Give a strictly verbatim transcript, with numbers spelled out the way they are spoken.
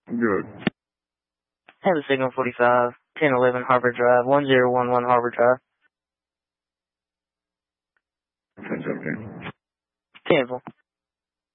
Good. Have a signal forty-five, ten eleven Harbor Drive, one zero one one Harbor Drive. That's okay. Cancel.